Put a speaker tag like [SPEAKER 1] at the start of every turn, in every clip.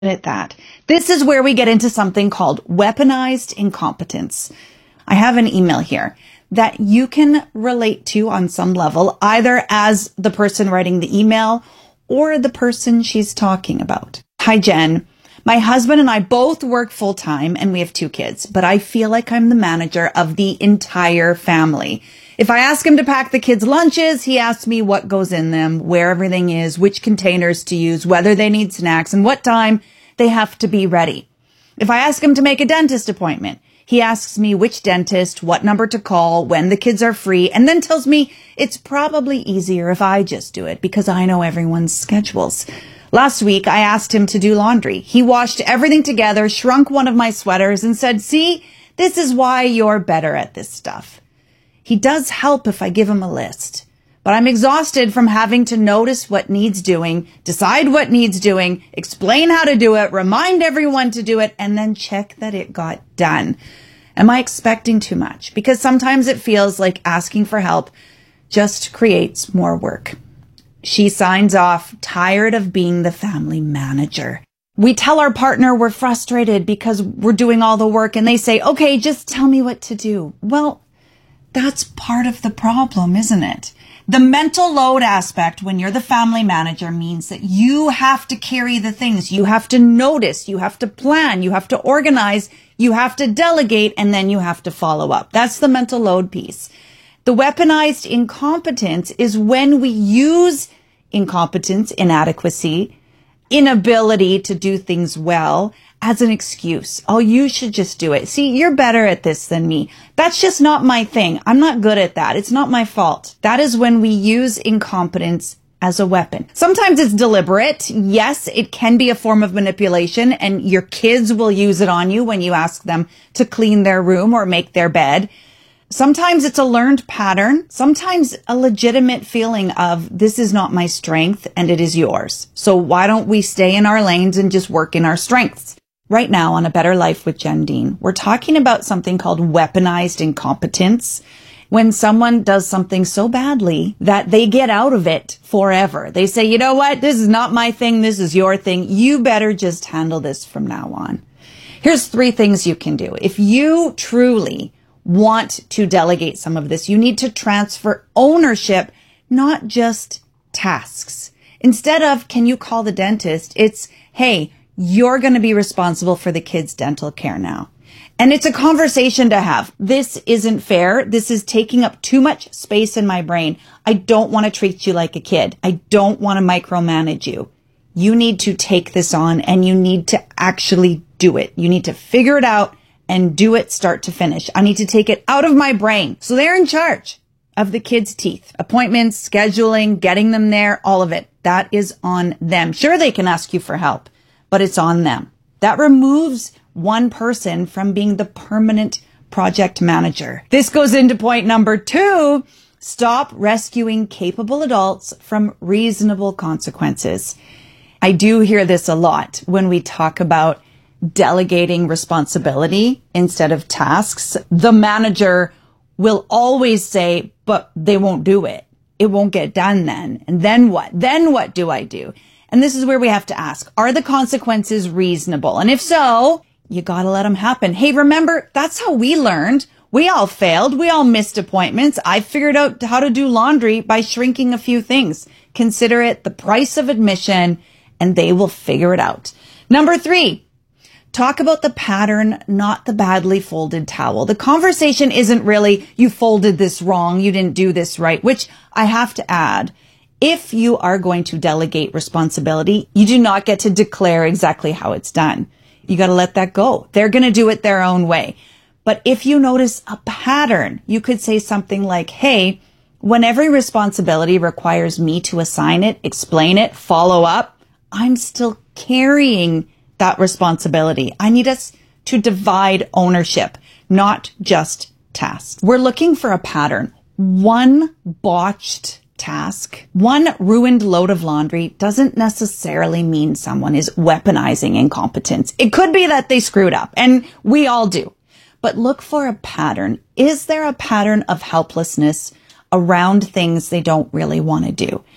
[SPEAKER 1] at that. This is where we get into something called weaponized incompetence. I have an email here that you can relate to on some level, either as the person writing the email or the person she's talking about. Hi, Jen. My husband and I both work full time and we have 2 kids, but I feel like I'm the manager of the entire family. If I ask him to pack the kids' lunches, he asks me what goes in them, where everything is, which containers to use, whether they need snacks, and what time they have to be ready. If I ask him to make a dentist appointment, he asks me which dentist, what number to call, when the kids are free, and then tells me it's probably easier if I just do it because I know everyone's schedules. Last week, I asked him to do laundry. He washed everything together, shrunk one of my sweaters, and said, "See, this is why you're better at this stuff." He does help if I give him a list, but I'm exhausted from having to notice what needs doing, decide what needs doing, explain how to do it, remind everyone to do it, and then check that it got done. Am I expecting too much? Because sometimes it feels like asking for help just creates more work. She signs off, tired of being the family manager. We tell our partner we're frustrated because we're doing all the work and they say, "Okay, just tell me what to do." Well, that's part of the problem, isn't it? The mental load aspect when you're the family manager means that you have to carry the things. You have to notice, you have to plan, you have to organize, you have to delegate, and then you have to follow up. That's the mental load piece. The weaponized incompetence is when we use incompetence, inadequacy, inability to do things well as an excuse. "Oh, you should just do it. See, you're better at this than me. That's just not my thing. I'm not good at that. It's not my fault." That is when we use incompetence as a weapon. Sometimes it's deliberate. Yes, it can be a form of manipulation, and your kids will use it on you when you ask them to clean their room or make their bed. Sometimes it's a learned pattern. Sometimes a legitimate feeling of, this is not my strength and it is yours. So why don't we stay in our lanes and just work in our strengths? Right now on A Better Life with Jen Dean, we're talking about something called weaponized incompetence. When someone does something so badly that they get out of it forever. They say, "You know what? This is not my thing. This is your thing. You better just handle this from now on." Here's 3 things you can do. If you truly want to delegate some of this, you need to transfer ownership, not just tasks. Instead of, "Can you call the dentist?" it's, "Hey, you're going to be responsible for the kids' dental care now." And it's a conversation to have. "This isn't fair. This is taking up too much space in my brain. I don't want to treat you like a kid. I don't want to micromanage you. You need to take this on and you need to actually do it. You need to figure it out and do it start to finish. I need to take it out of my brain." So they're in charge of the kids' teeth, appointments, scheduling, getting them there, all of it. That is on them. Sure, they can ask you for help, but it's on them. That removes one person from being the permanent project manager. This goes into point number 2. Stop rescuing capable adults from reasonable consequences. I do hear this a lot when we talk about delegating responsibility instead of tasks. The manager will always say, "But they won't do it. It won't get done then. And then what? Then what do I do?" And this is where we have to ask, are the consequences reasonable? And if so, you got to let them happen. Hey, remember, that's how we learned. We all failed. We all missed appointments. I figured out how to do laundry by shrinking a few things. Consider it the price of admission and they will figure it out. Number 3. Talk about the pattern, not the badly folded towel. The conversation isn't really, "You folded this wrong, you didn't do this right," which I have to add. If you are going to delegate responsibility, you do not get to declare exactly how it's done. You got to let that go. They're going to do it their own way. But if you notice a pattern, you could say something like, "Hey, when every responsibility requires me to assign it, explain it, follow up, I'm still carrying that responsibility. I need us to divide ownership, not just tasks." We're looking for a pattern. One botched task, one ruined load of laundry doesn't necessarily mean someone is weaponizing incompetence. It could be that they screwed up, and we all do. But look for a pattern. Is there a pattern of helplessness around things they don't really want to do?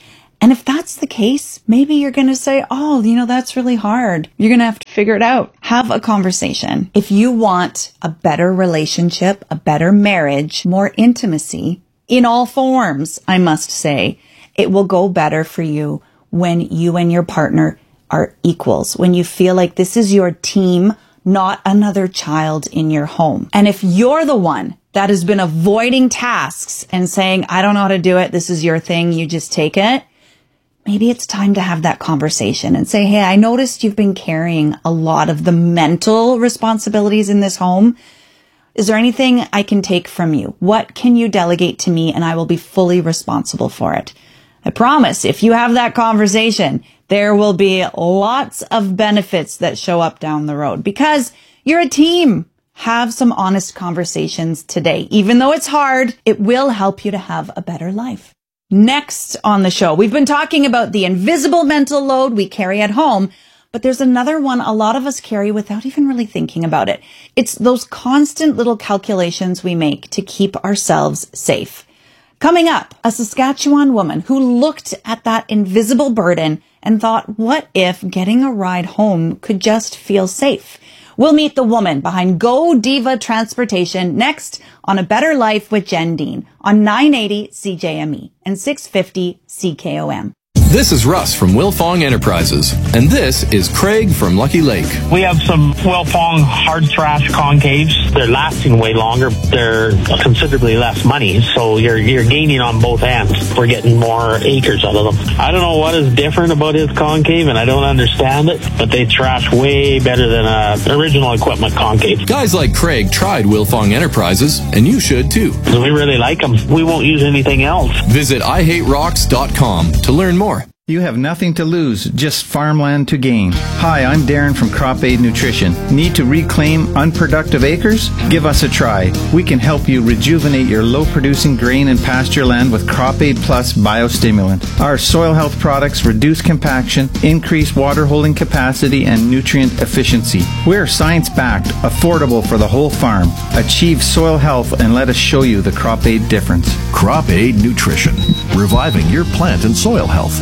[SPEAKER 1] And if that's the case, maybe you're going to say, oh, that's really hard. You're going to have to figure it out. Have a conversation. If you want a better relationship, a better marriage, more intimacy in all forms, I must say, it will go better for you when you and your partner are equals, when you feel like this is your team, not another child in your home. And if you're the one that has been avoiding tasks and saying, I don't know how to do it, this is your thing, you just take it, maybe it's time to have that conversation and say, hey, I noticed you've been carrying a lot of the mental responsibilities in this home. Is there anything I can take from you? What can you delegate to me, and I will be fully responsible for it? I promise, if you have that conversation, there will be lots of benefits that show up down the road because you're a team. Have some honest conversations today. Even though it's hard, it will help you to have a better life. Next on the show, we've been talking about the invisible mental load we carry at home, but there's another one a lot of us carry without even really thinking about it. It's those constant little calculations we make to keep ourselves safe. Coming up, a Saskatchewan woman who looked at that invisible burden and thought, what if getting a ride home could just feel safe? We'll meet the woman behind Go Diva Transportation next on A Better Life with Jen Dean on 980 CJME and 650 CKOM.
[SPEAKER 2] This is Russ from Wilfong Enterprises, and this is Craig from Lucky Lake.
[SPEAKER 3] We have some Wilfong hard trash concaves. They're lasting way longer. They're considerably less money, so you're gaining on both ends. We're getting more acres out of them. I don't know what is different about his concave, and I don't understand it, but they trash way better than original equipment concave.
[SPEAKER 2] Guys like Craig tried Wilfong Enterprises, and you should too.
[SPEAKER 3] We really like them. We won't use anything else.
[SPEAKER 2] Visit ihaterocks.com to learn more.
[SPEAKER 4] You have nothing to lose, just farmland to gain. Hi, I'm Darren from Crop Aid Nutrition. Need to reclaim unproductive acres? Give us a try. We can help you rejuvenate your low-producing grain and pasture land with Crop Aid Plus biostimulant. Our soil health products reduce compaction, increase water holding capacity, and nutrient efficiency. We're science-backed, affordable for the whole farm. Achieve soil health and let us show you the Crop Aid difference.
[SPEAKER 5] Crop Aid Nutrition, reviving your plant and soil health.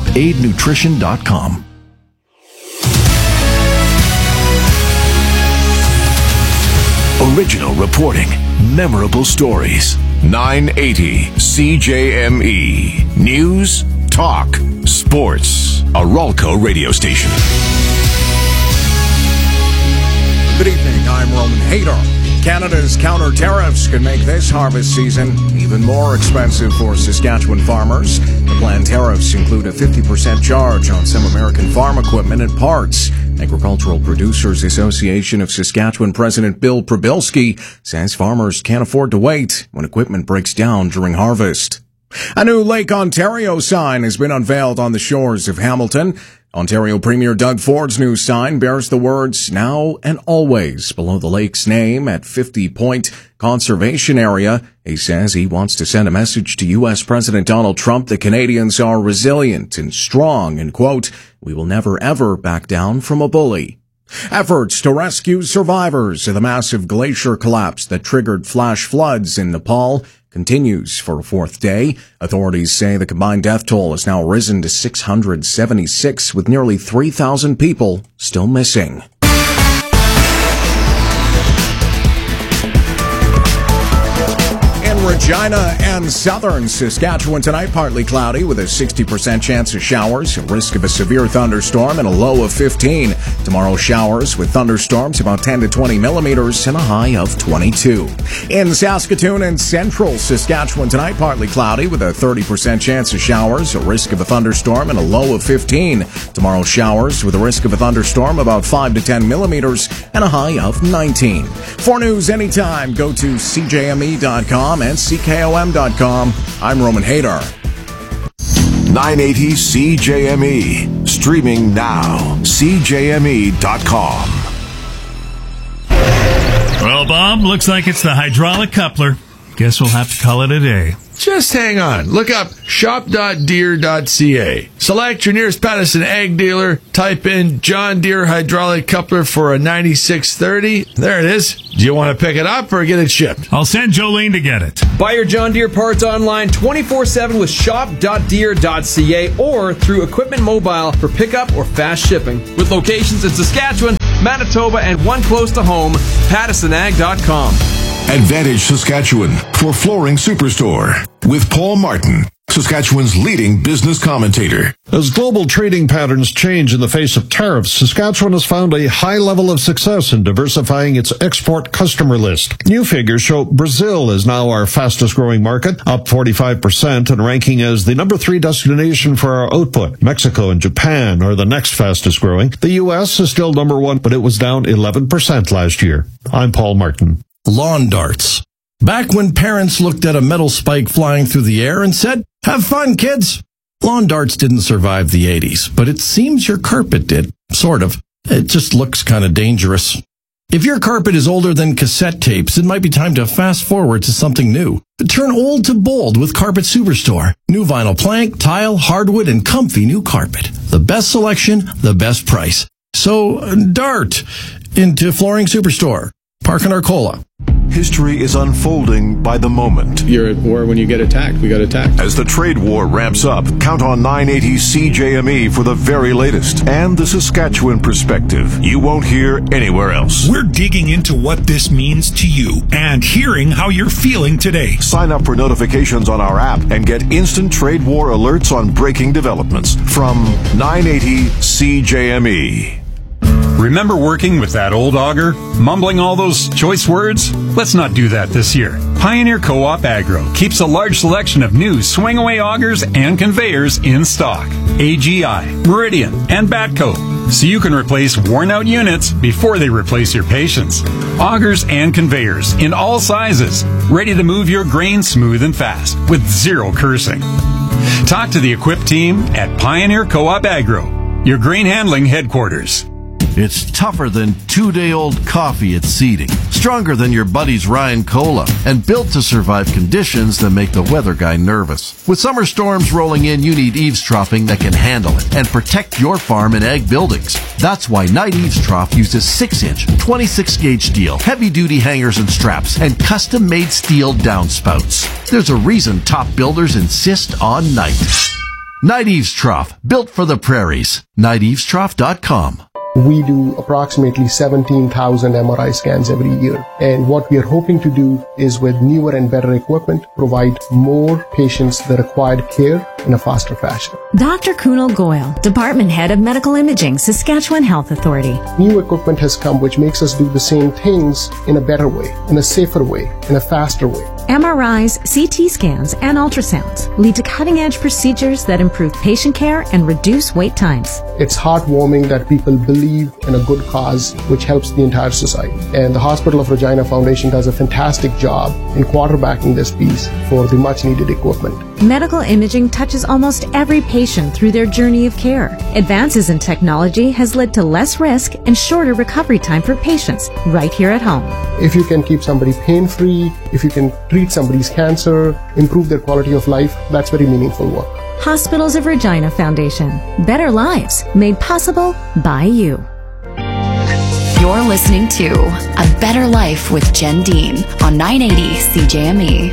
[SPEAKER 5] CropAidNutrition.com. Original reporting, memorable stories. 980 CJME. News, talk, sports. A Ralco radio station.
[SPEAKER 6] Good evening, I'm Roman Hayter. Canada's counter tariffs could make this harvest season even more expensive for Saskatchewan farmers. The planned tariffs include a 50% charge on some American farm equipment and parts. Agricultural Producers Association of Saskatchewan President Bill Probilski says farmers can't afford to wait when equipment breaks down during harvest. A new Lake Ontario sign has been unveiled on the shores of Hamilton. Ontario Premier Doug Ford's new sign bears the words "Now and Always" below the lake's name at 50 Point Conservation Area. He says he wants to send a message to U.S. President Donald Trump that Canadians are resilient and strong and, quote, "We will never ever back down from a bully." Efforts to rescue survivors of the massive glacier collapse that triggered flash floods in Nepal continues for a fourth day. Authorities say the combined death toll has now risen to 676, with nearly 3,000 people still missing. Regina and southern Saskatchewan tonight, partly cloudy with a 60% chance of showers, a risk of a severe thunderstorm, and a low of 15. Tomorrow, showers with thunderstorms about 10 to 20 millimeters and a high of 22. In Saskatoon and central Saskatchewan tonight, partly cloudy with a 30% chance of showers, a risk of a thunderstorm, and a low of 15. Tomorrow, showers with a risk of a thunderstorm about 5 to 10 millimeters and a high of 19. For news anytime, go to CJME.com and CKOM.com. I'm Roman Hayter.
[SPEAKER 5] 980 CJME. Streaming now. CJME.com.
[SPEAKER 7] Well, Bob, looks like it's the hydraulic coupler. Guess we'll have to call it a day. Just hang on. Look up shop.deere.ca. Select your nearest Pattison Ag dealer. Type in John Deere hydraulic coupler for a 9630. There it is. Do you want to pick it up or get it shipped?
[SPEAKER 8] I'll send Jolene to get it.
[SPEAKER 9] Buy your John Deere parts online 24/7 with shop.deere.ca or through Equipment Mobile for pickup or fast shipping. With locations in Saskatchewan, Manitoba, and one close to home, PattisonAg.com.
[SPEAKER 5] Advantage Saskatchewan for Flooring Superstore with Paul Martin, Saskatchewan's leading business commentator.
[SPEAKER 10] As global trading patterns change in the face of tariffs, Saskatchewan has found a high level of success in diversifying its export customer list. New figures show Brazil is now our fastest growing market, up 45% and ranking as the number 3 destination for our output. Mexico and Japan are the next fastest growing. The U.S. is still number 1, but it was down 11% last year. I'm Paul Martin.
[SPEAKER 11] Lawn darts. Back when parents looked at a metal spike flying through the air and said, "Have fun, kids." Lawn darts didn't survive the 80s, but it seems your carpet did. Sort of. It just looks kind of dangerous. If your carpet is older than cassette tapes, it might be time to fast forward to something new. Turn old to bold with Carpet Superstore. New vinyl plank, tile, hardwood, and comfy new carpet. The best selection, the best price. So, dart into Flooring Superstore. Park in Arcola.
[SPEAKER 5] History is unfolding by the moment.
[SPEAKER 4] You're at war when you get attacked. We got attacked.
[SPEAKER 5] As the trade war ramps up, count on 980 CJME for the very latest and the Saskatchewan perspective you won't hear anywhere else.
[SPEAKER 8] We're digging into what this means to you and hearing how you're feeling today.
[SPEAKER 5] Sign up for notifications on our app and get instant trade war alerts on breaking developments from 980 CJME.
[SPEAKER 8] Remember working with that old auger? Mumbling all those choice words? Let's not do that this year. Pioneer Co-op Agro keeps a large selection of new swing-away augers and conveyors in stock. AGI, Meridian, and Batco. So you can replace worn-out units before they replace your patience. Augers and conveyors in all sizes, ready to move your grain smooth and fast with zero cursing. Talk to the equipped team at Pioneer Co-op Agro, your grain handling headquarters.
[SPEAKER 11] It's tougher than 2-day-old coffee at seeding, stronger than your buddy's Ryan Cola, and built to survive conditions that make the weather guy nervous. With summer storms rolling in, you need eavesdropping that can handle it and protect your farm and ag buildings. That's why Night Eavesdrop uses 6-inch, 26-gauge steel, heavy-duty hangers and straps, and custom-made steel downspouts. There's a reason top builders insist on Night. Night Eavesdrop, built for the prairies. NightEavesdrop.com.
[SPEAKER 12] We do approximately 17,000 MRI scans every year. And what we are hoping to do is, with newer and better equipment, provide more patients the required care in a faster fashion.
[SPEAKER 13] Dr. Kunal Goyal, Department Head of Medical Imaging, Saskatchewan Health Authority.
[SPEAKER 12] New equipment has come which makes us do the same things in a better way, in a safer way, in a faster way.
[SPEAKER 13] MRIs, CT scans, and ultrasounds lead to cutting-edge procedures that improve patient care and reduce wait times.
[SPEAKER 12] It's heartwarming that people believe in a good cause which helps the entire society. And the Hospital of Regina Foundation does a fantastic job in quarterbacking this piece for the much-needed equipment.
[SPEAKER 13] Medical imaging touches almost every patient through their journey of care. Advances in technology has led to less risk and shorter recovery time for patients right here at home.
[SPEAKER 12] If you can keep somebody pain-free, if you can treat somebody's cancer, improve their quality of life, that's very meaningful work.
[SPEAKER 13] Hospitals of Regina Foundation. Better lives made possible by you.
[SPEAKER 14] You're listening to A Better Life with Jen Dean on 980 CJME.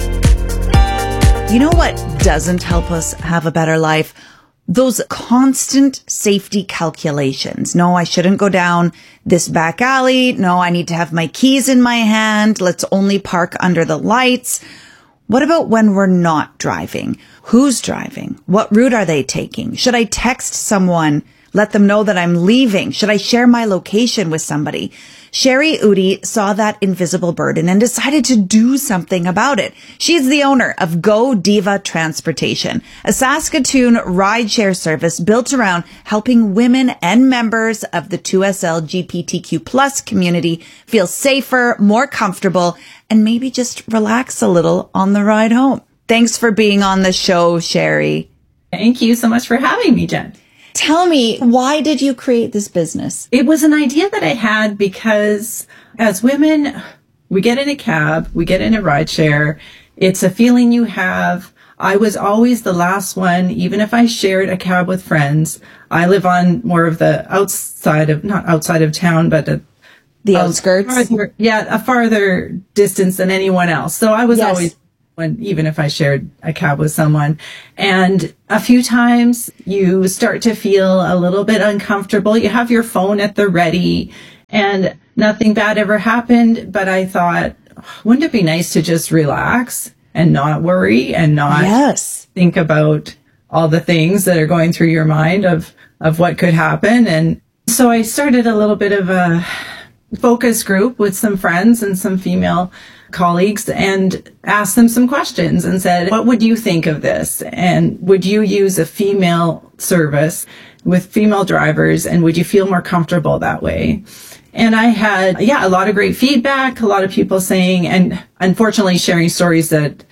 [SPEAKER 1] You know what doesn't help us have a better life? Those constant safety calculations. No, I shouldn't go down this back alley. No, I need to have my keys in my hand. Let's only park under the lights. What about when we're not driving? Who's driving? What route are they taking? Should I text someone, let them know that I'm leaving? Should I share my location with somebody? Sherry Udi saw that invisible burden and decided to do something about it. She's the owner of Go Diva Transportation, a Saskatoon rideshare service built around helping women and members of the 2SL LGBTQ+ community feel safer, more comfortable, and maybe just relax a little on the ride home. Thanks for being on the show, Sherry.
[SPEAKER 15] Thank you so much for having me, Jen.
[SPEAKER 1] Tell me, why did you create this business?
[SPEAKER 15] It was an idea that I had because as women, we get in a cab, we get in a rideshare. It's a feeling you have I was always the last one, even if I shared a cab with friends. I live on more of the not outside of town, but
[SPEAKER 1] the outskirts.
[SPEAKER 15] A farther distance than anyone else. So I was always one, even if I shared a cab with someone. And a few times you start to feel a little bit uncomfortable. You have your phone at the ready and nothing bad ever happened. But I thought, wouldn't it be nice to just relax and not worry and not think about all the things that are going through your mind of what could happen? And so I started a little bit of a focus group with some friends and some female colleagues and asked them some questions and said, what would you think of this? And would you use a female service with female drivers? And would you feel more comfortable that way? And I had, a lot of great feedback, a lot of people saying, and unfortunately sharing stories that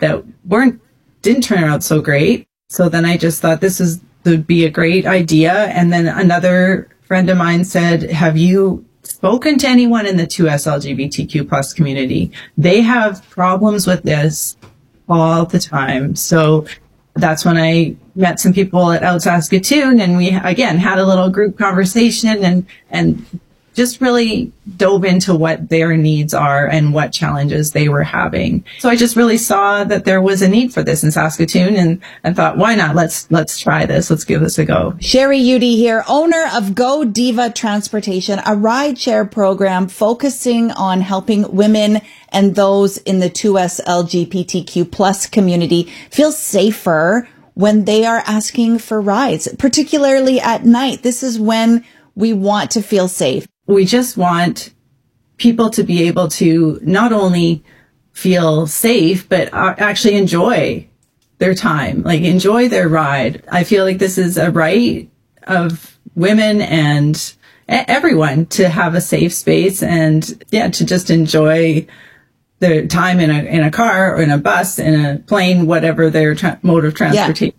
[SPEAKER 15] didn't turn out so great. So then I just thought would be a great idea. And then another friend of mine said, have you spoken to anyone in the 2S LGBTQ plus community? They have problems with this all the time. So that's when I met some people at Out Saskatoon, and we again had a little group conversation and just really dove into what their needs are and what challenges they were having. So I just really saw that there was a need for this in Saskatoon and thought, why not? Let's try this. Let's give this a go.
[SPEAKER 1] Sherry Udy here, owner of Go Diva Transportation, a rideshare program focusing on helping women and those in the 2S LGBTQ plus community feel safer when they are asking for rides, particularly at night. This is when we want to feel safe.
[SPEAKER 15] We just want people to be able to not only feel safe, but actually enjoy their time, like enjoy their ride. I feel like this is a right of women and everyone to have a safe space and to just enjoy their time in a car or in a bus, in a plane, whatever their mode of transportation.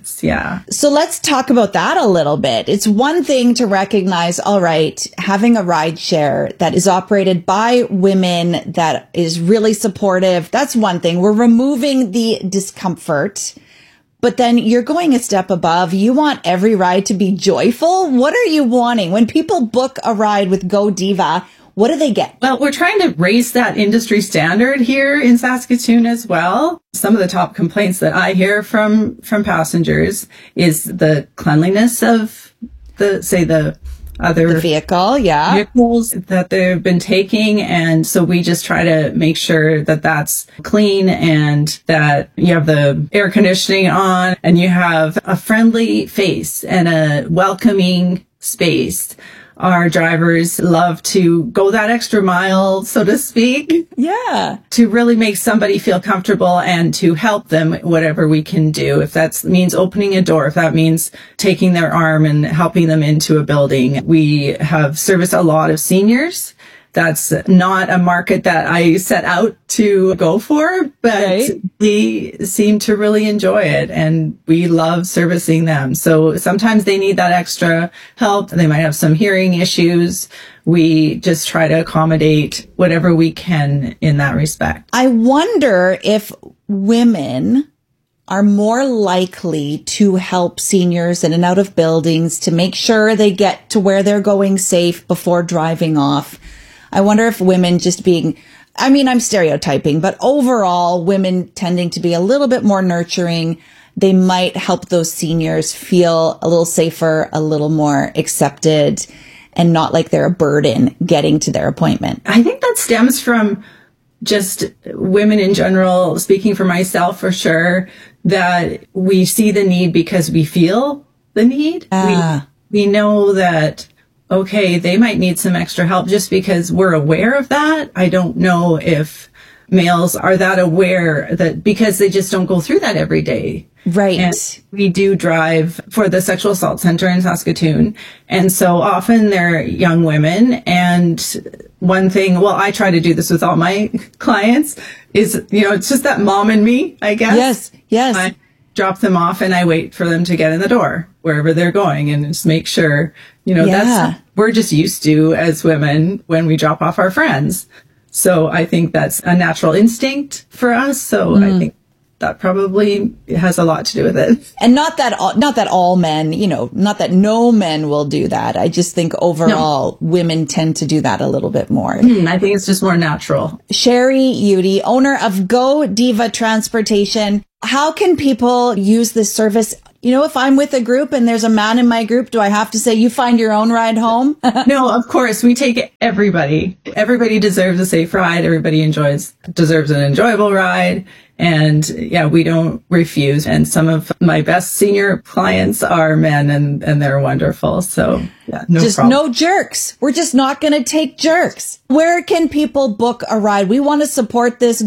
[SPEAKER 1] So let's talk about that a little bit. It's one thing to recognize, all right, having a ride share that is operated by women that is really supportive. That's one thing. We're removing the discomfort, but then you're going a step above. You want every ride to be joyful. What are you wanting? When people book a ride with Go Diva, what do they get?
[SPEAKER 15] Well, we're trying to raise that industry standard here in Saskatoon as well. Some of the top complaints that I hear from passengers is the cleanliness of the
[SPEAKER 1] vehicle,
[SPEAKER 15] vehicles that they've been taking. And so we just try to make sure that that's clean and that you have the air conditioning on and you have a friendly face and a welcoming space. Our drivers love to go that extra mile, so to speak.
[SPEAKER 1] Yeah.
[SPEAKER 15] To really make somebody feel comfortable and to help them, whatever we can do. If that means opening a door, if that means taking their arm and helping them into a building. We have serviced a lot of seniors. That's not a market that I set out to go for, but they seem to really enjoy it and we love servicing them. So sometimes they need that extra help. They might have some hearing issues. We just try to accommodate whatever we can in that respect.
[SPEAKER 1] I wonder if women are more likely to help seniors in and out of buildings to make sure they get to where they're going safe before driving off. I wonder if women I'm stereotyping, but overall women tending to be a little bit more nurturing, they might help those seniors feel a little safer, a little more accepted, and not like they're a burden getting to their appointment.
[SPEAKER 15] I think that stems from just women in general, speaking for myself for sure, that we see the need because we feel the need. We know that okay, they might need some extra help just because we're aware of that. I don't know if males are that aware that because they just don't go through that every day.
[SPEAKER 1] Right.
[SPEAKER 15] And we do drive for the Sexual Assault Center in Saskatoon. And so often they're young women. And one thing, I try to do this with all my clients is, it's just that mom in me, I guess.
[SPEAKER 1] Yes.
[SPEAKER 15] I drop them off and I wait for them to get in the door wherever they're going and just make sure, that's we're just used to as women when we drop off our friends. So I think that's a natural instinct for us. So I think that probably has a lot to do with it.
[SPEAKER 1] And not that all men, not that no men will do that. I just think overall women tend to do that a little bit more.
[SPEAKER 15] I think it's just more natural.
[SPEAKER 1] Sherry Udy, owner of Go Diva Transportation. How can people use this service? If I'm with a group and there's a man in my group, do I have to say, you find your own ride home?
[SPEAKER 15] No, of course. We take everybody. Everybody deserves a safe ride. Everybody deserves an enjoyable ride. And we don't refuse. And some of my best senior clients are men and they're wonderful. So no problem.
[SPEAKER 1] No jerks. We're just not going to take jerks. Where can people book a ride? We want to support this.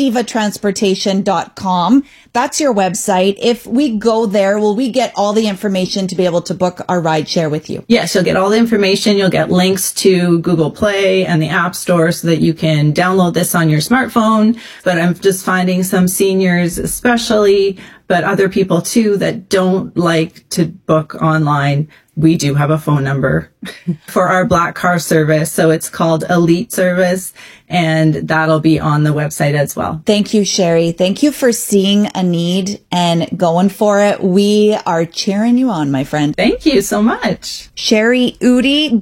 [SPEAKER 1] GoDivaTransportation.com. That's your website. If we go there, will we get all the information to be able to book our ride share with you?
[SPEAKER 15] Yes, you'll get all the information. You'll get links to Google Play and the App Store so that you can download this on your smartphone. But I'm just finding some seniors especially, but other people too that don't like to book online. We do have a phone number for our black car service. So it's called Elite Service, and that'll be on the website as well.
[SPEAKER 1] Thank you, Sherry. Thank you for seeing a need and going for it. We are cheering you on, my friend.
[SPEAKER 15] Thank you so much.
[SPEAKER 1] Sherry Udy,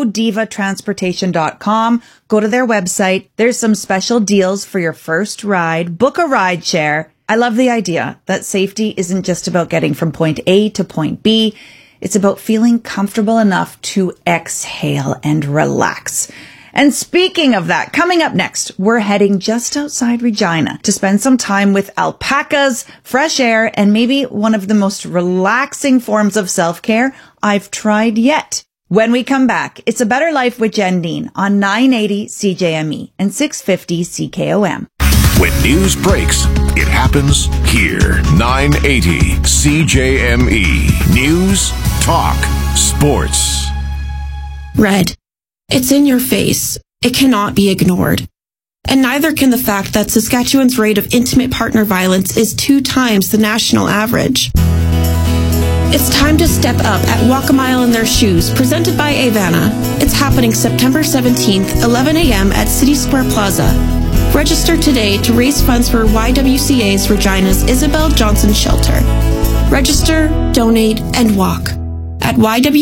[SPEAKER 1] GoDivaTransportation.com. Go to their website. There's some special deals for your first ride. Book a ride share. I love the idea that safety isn't just about getting from point A to point B. It's about feeling comfortable enough to exhale and relax. And speaking of that, coming up next, we're heading just outside Regina to spend some time with alpacas, fresh air, and maybe one of the most relaxing forms of self-care I've tried yet. When we come back, it's A Better Life with Jen Dean on 980 CJME and 650 CKOM.
[SPEAKER 5] When news breaks, it happens here. 980 CJME. News, talk, sports.
[SPEAKER 16] Red. It's in your face. It cannot be ignored. And neither can the fact that Saskatchewan's rate of intimate partner violence is 2 times the national average. It's time to step up at Walk a Mile in Their Shoes, presented by Avana. It's happening September 17th, 11 a.m. at City Square Plaza. Register today to raise funds for YWCA's Regina's Isabel Johnson Shelter. Register, donate, and walk at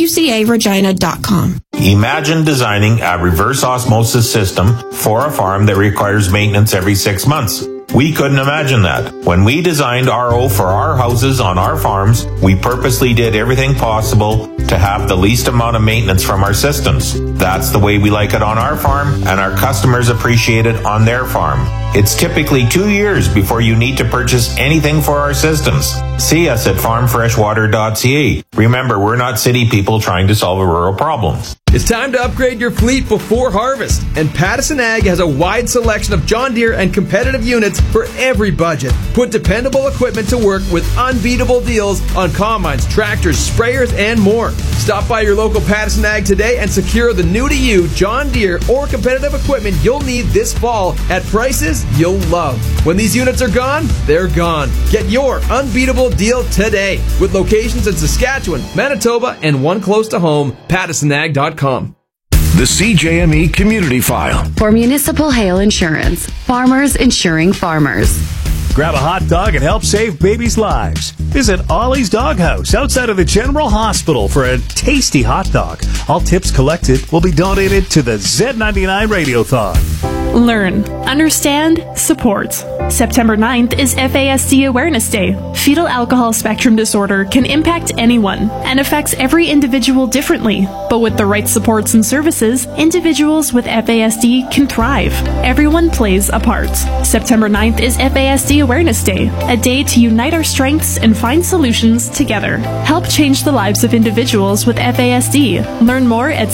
[SPEAKER 16] ywcaregina.com.
[SPEAKER 17] Imagine designing a reverse osmosis system for a farm that requires maintenance every 6 months. We couldn't imagine that. When we designed RO for our houses on our farms, we purposely did everything possible to have the least amount of maintenance from our systems. That's the way we like it on our farm, and our customers appreciate it on their farm. It's typically 2 years before you need to purchase anything for our systems. See us at farmfreshwater.ca. Remember, we're not city people trying to solve a rural problem.
[SPEAKER 9] It's time to upgrade your fleet before harvest, and Pattison Ag has a wide selection of John Deere and competitive units for every budget. Put dependable equipment to work with unbeatable deals on combines, tractors, sprayers, and more. Stop by your local Pattison Ag today and secure the new-to-you John Deere or competitive equipment you'll need this fall at prices you'll love. When these units are gone, they're gone. Get your unbeatable deal today with locations in Saskatchewan, Manitoba, and one close to home, PattisonAg.com.
[SPEAKER 5] The CJME Community File.
[SPEAKER 18] For Municipal Hail Insurance, farmers insuring farmers.
[SPEAKER 19] Grab a hot dog and help save babies' lives. Visit Ollie's Doghouse outside of the General Hospital for a tasty hot dog. All tips collected will be donated to the Z99 Radiothon.
[SPEAKER 20] Learn, understand, support. September 9th is FASD Awareness Day. Fetal alcohol spectrum disorder can impact anyone and affects every individual differently. But with the right supports and services, individuals with FASD can thrive. Everyone plays a part. September 9th is FASD Awareness Day, a day to unite our strengths and find solutions together. Help change the lives of individuals with FASD. Learn more at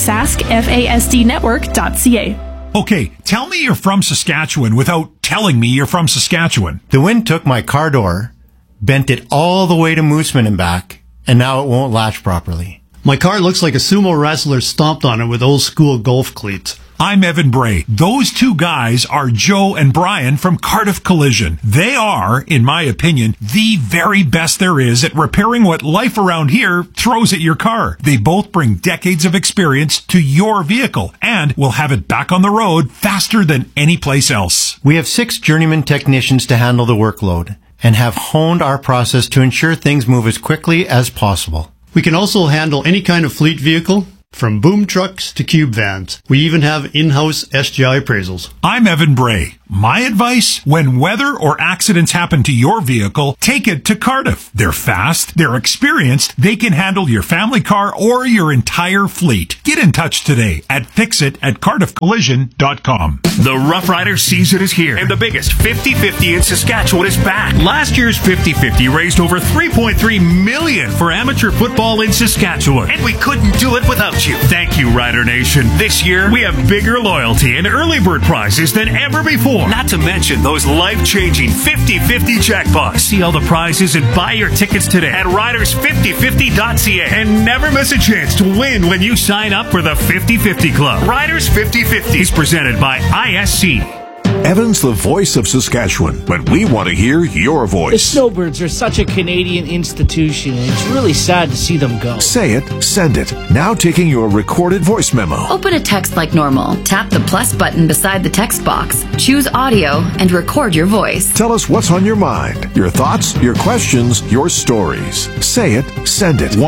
[SPEAKER 20] saskfasdnetwork.ca.
[SPEAKER 21] Okay, tell me you're from Saskatchewan without telling me you're from Saskatchewan.
[SPEAKER 22] The wind took my car door, bent it all the way to Mooseman and back, and now it won't latch properly.
[SPEAKER 23] My car looks like a sumo wrestler stomped on it with old school golf cleats.
[SPEAKER 21] I'm Evan Bray. Those two guys are Joe and Brian from Cardiff Collision. They are, in my opinion, the very best there is at repairing what life around here throws at your car. They both bring decades of experience to your vehicle and will have it back on the road faster than any place else.
[SPEAKER 22] We have 6 journeyman technicians to handle the workload. and have honed our process to ensure things move as quickly as possible.
[SPEAKER 23] We can also handle any kind of fleet vehicle, from boom trucks to cube vans. We even have in-house SGI appraisals.
[SPEAKER 21] I'm Evan Bray. My advice, when weather or accidents happen to your vehicle, take it to Cardiff. They're fast, they're experienced, they can handle your family car or your entire fleet. Get in touch today at fixit@cardiffcollision.com.
[SPEAKER 19] The Rough Rider season is here, and the biggest 50-50 in Saskatchewan is back. Last year's 50-50 raised over $3.3 million for amateur football in Saskatchewan, and we couldn't do it without you. Thank you, Rider Nation. This year, we have bigger loyalty and early bird prizes than ever before. Not to mention those life-changing 50-50 jackpots. See all the prizes and buy your tickets today at riders5050.ca. And never miss a chance to win when you sign up for the 50-50 Club. Riders 50-50 is presented by ISC.
[SPEAKER 5] Evan's the voice of Saskatchewan, but we want to hear your voice.
[SPEAKER 2] The Snowbirds are such a Canadian institution, and it's really sad to see them go.
[SPEAKER 5] Say it, send it. Now taking your recorded voice memo.
[SPEAKER 14] Open a text like normal. Tap the plus button beside the text box. Choose audio and record your voice.
[SPEAKER 5] Tell us what's on your mind, your thoughts, your questions, your stories. Say it, send it.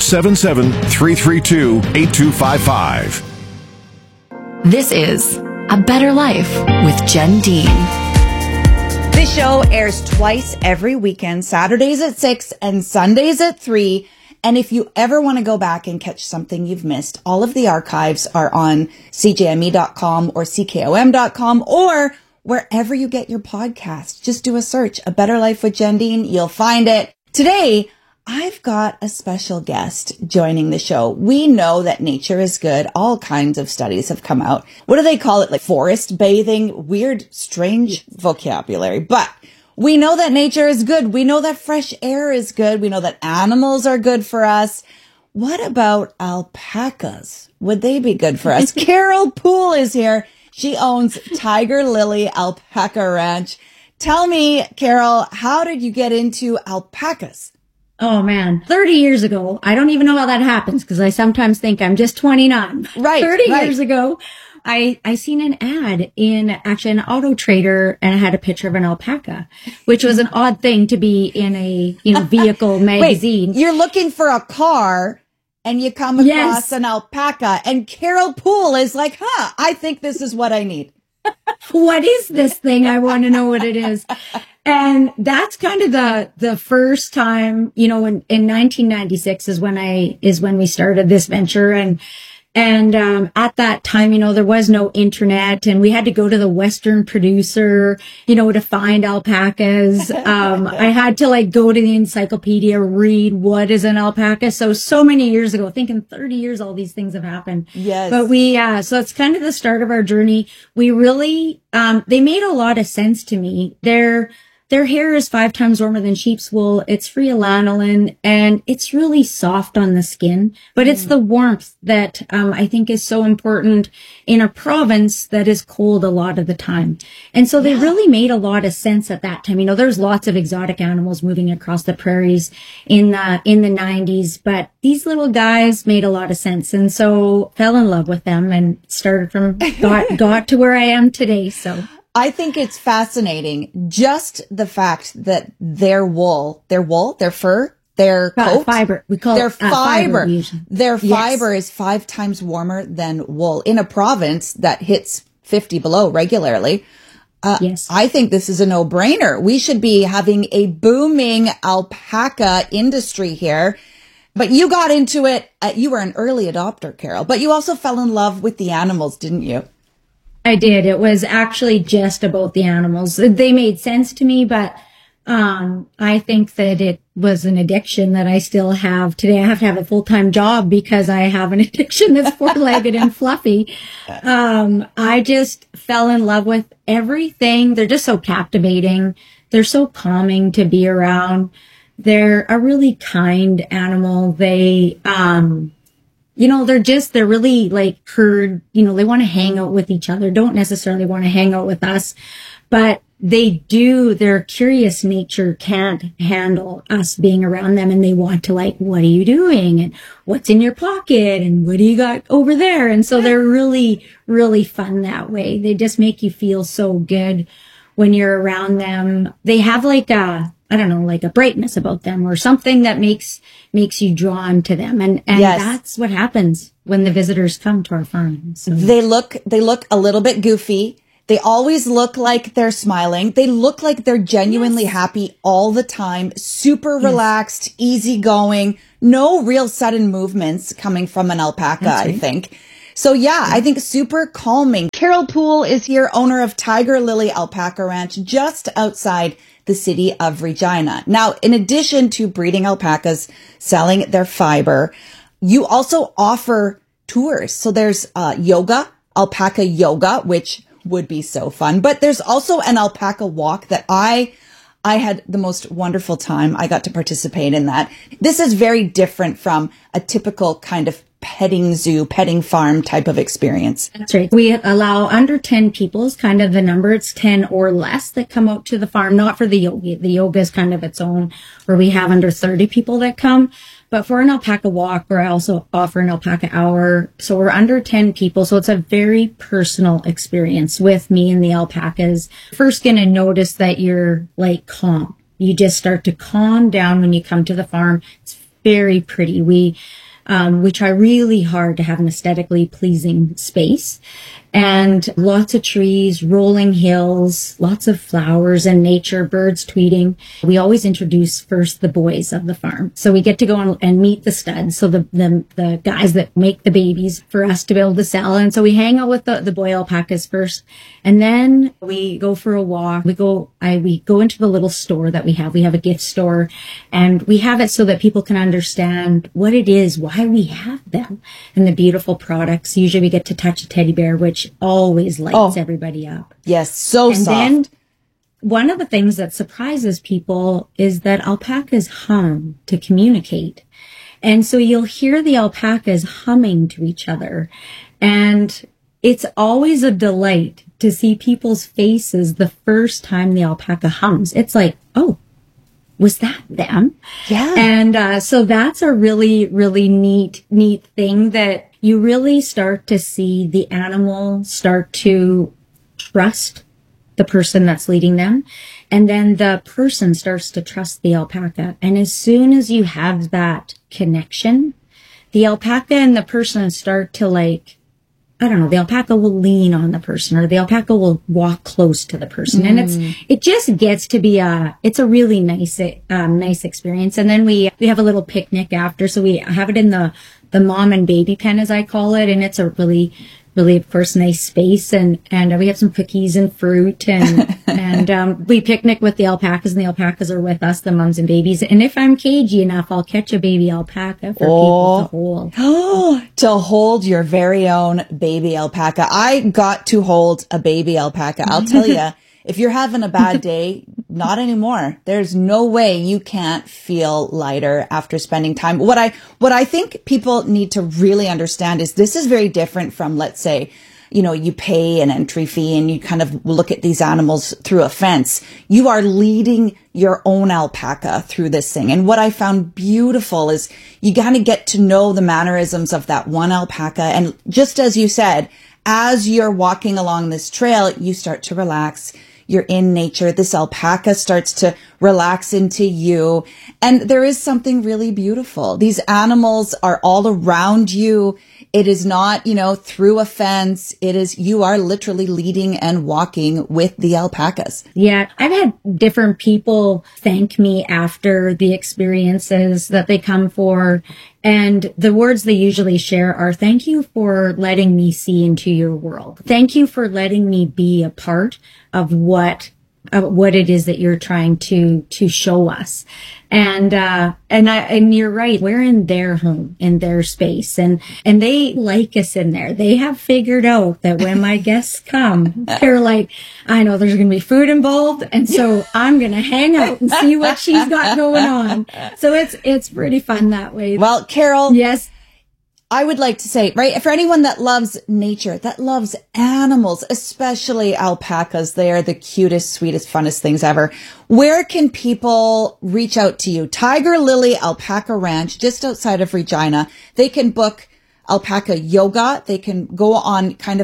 [SPEAKER 5] 1-877-332-8255.
[SPEAKER 14] This is A Better Life with Jen Dean.
[SPEAKER 1] This show airs twice every weekend, Saturdays at 6 and Sundays at 3. And if you ever want to go back and catch something you've missed, all of the archives are on cjme.com or ckom.com or wherever you get your podcasts. Just do a search, A Better Life with Jen Dean. You'll find it. Today, I've got a special guest joining the show. We know that nature is good. All kinds of studies have come out. What do they call it? Like forest bathing? Weird, strange vocabulary. But we know that nature is good. We know that fresh air is good. We know that animals are good for us. What about alpacas? Would they be good for us? Carol Poole is here. She owns Tiger Lily Alpaca Ranch. Tell me, Carol, how did you get into alpacas?
[SPEAKER 3] Oh man, 30 years ago. I don't even know how that happens because I sometimes think I'm just 29.
[SPEAKER 1] Right.
[SPEAKER 3] 30 years ago, I seen an ad in actually an Auto Trader and it had a picture of an alpaca, which was an odd thing to be in a vehicle magazine.
[SPEAKER 1] Wait, you're looking for a car and you come across an alpaca and Carol Poole is like, I think this is what I need.
[SPEAKER 3] What is this thing? I want to know what it is. And that's kind of the first time, in 1996 is when we started this venture. And at that time, there was no internet and we had to go to the Western Producer, to find alpacas. I had to go to the encyclopedia, read what is an alpaca. So many years ago, thinking 30 years, all these things have happened.
[SPEAKER 1] Yes.
[SPEAKER 3] But so it's kind of the start of our journey. We really, they made a lot of sense to me. Their hair is 5 times warmer than sheep's wool. It's free of lanolin and it's really soft on the skin, but it's the warmth that, I think is so important in a province that is cold a lot of the time. And so they really made a lot of sense at that time. There's lots of exotic animals moving across the prairies in the 90s, but these little guys made a lot of sense. And so fell in love with them and started from, got to where I am today. So.
[SPEAKER 1] I think it's fascinating. Just the fact that their fur, their coat,
[SPEAKER 3] fiber. We call
[SPEAKER 1] their
[SPEAKER 3] it fiber.
[SPEAKER 1] Their fiber is 5 times warmer than wool in a province that hits 50 below regularly.
[SPEAKER 3] Yes.
[SPEAKER 1] I think this is a no-brainer. We should be having a booming alpaca industry here. But you got into it. You were an early adopter, Carol, but you also fell in love with the animals, didn't you?
[SPEAKER 3] I did. It was actually just about the animals. They made sense to me, but I think that it was an addiction that I still have today. I have to have a full-time job because I have an addiction that's 4-legged and fluffy. I just fell in love with everything. They're just so captivating. They're so calming to be around. They're a really kind animal. They, they're really herd, they want to hang out with each other, don't necessarily want to hang out with us, but their curious nature can't handle us being around them and they want to what are you doing? And what's in your pocket? And what do you got over there? And so they're really, really fun that way. They just make you feel so good when you're around them. They have I don't know, like a brightness about them or something that makes you drawn to them. And
[SPEAKER 1] Yes.
[SPEAKER 3] that's what happens when the visitors come to our farm. So.
[SPEAKER 1] They look a little bit goofy. They always look like they're smiling. They look like they're genuinely happy all the time, super relaxed, easygoing, no real sudden movements coming from an alpaca, I think. So yeah, I think super calming. Carol Poole is here, owner of Tiger Lily Alpaca Ranch, just outside the city of Regina. Now, in addition to breeding alpacas, selling their fiber, you also offer tours. So there's yoga, alpaca yoga, which would be so fun. But there's also an alpaca walk that I had the most wonderful time. I got to participate in that. This is very different from a typical kind of petting zoo, petting farm type of experience.
[SPEAKER 3] That's right. We allow under 10 people is kind of the number. It's 10 or less that come out to the farm, not for the yoga. The yoga is kind of its own, where we have under 30 people that come. But for an alpaca walk, where I also offer an alpaca hour. So we're under 10 people. So it's a very personal experience with me and the alpacas. First going to notice that you're like calm. You just start to calm down when you come to the farm. It's very pretty. We try really hard to have an aesthetically pleasing space and lots of trees, rolling hills, lots of flowers and nature, birds tweeting. We always introduce first the boys of the farm. So we get to go and meet the studs. So the guys that make the babies for us to be able to sell. And so we hang out with the boy alpacas first. And then we go for a walk. We go into the little store that we have. We have a gift store and we have it so that people can understand what it is, why we have them and the beautiful products. Usually we get to touch a teddy bear, which always lights everybody up.
[SPEAKER 1] Yes, so soft.
[SPEAKER 3] And then one of the things that surprises people is that alpacas hum to communicate. And so you'll hear the alpacas humming to each other. And it's always a delight to see people's faces the first time the alpaca hums. It's like, oh, was that them?
[SPEAKER 1] Yeah.
[SPEAKER 3] And so that's a really, really neat thing that you really start to see the animal start to trust the person that's leading them. And then the person starts to trust the alpaca. And as soon as you have that connection, the alpaca and the person start to the alpaca will lean on the person or the alpaca will walk close to the person. And it just gets to be it's a really nice experience. And then we have a little picnic after. So we have it in the mom and baby pen, as I call it. And it's a really, really, of course, nice space. And we have some cookies and fruit and we picnic with the alpacas and the alpacas are with us, the moms and babies. And if I'm cagey enough, I'll catch a baby alpaca for people to hold.
[SPEAKER 1] To hold your very own baby alpaca. I got to hold a baby alpaca. I'll tell you, if you're having a bad day, not anymore. There's no way you can't feel lighter after spending time. What I think people need to really understand is this is very different from, let's say, you pay an entry fee and you kind of look at these animals through a fence. You are leading your own alpaca through this thing. And what I found beautiful is you got to get to know the mannerisms of that one alpaca. And just as you said, as you're walking along this trail, you start to relax. You're in nature. This alpaca starts to relax into you. And there is something really beautiful. These animals are all around you. It is not, through a fence. It is, you are literally leading and walking with the alpacas.
[SPEAKER 3] Yeah. I've had different people thank me after the experiences that they come for. And the words they usually share are, thank you for letting me see into your world. Thank you for letting me be a part of what it is that you're trying to show us. And you're right. We're in their home, in their space, and they like us in there. They have figured out that when my guests come, they're like, I know there's going to be food involved. And so I'm going to hang out and see what she's got going on. So it's pretty fun that way.
[SPEAKER 1] Well, Carol.
[SPEAKER 3] Yes.
[SPEAKER 1] I would like to say, right, for anyone that loves nature, that loves animals, especially alpacas, they are the cutest, sweetest, funnest things ever. Where can people reach out to you? Tiger Lily Alpaca Ranch, just outside of Regina. They can book alpaca yoga. They can go on kind of a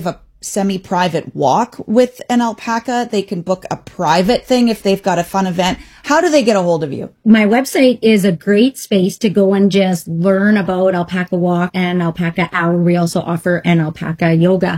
[SPEAKER 1] semi-private walk with an alpaca. They can book a private thing if they've got a fun event. How do they get a hold of you?
[SPEAKER 3] My website is a great space to go and just learn about alpaca walk and alpaca hour. We also offer an alpaca yoga.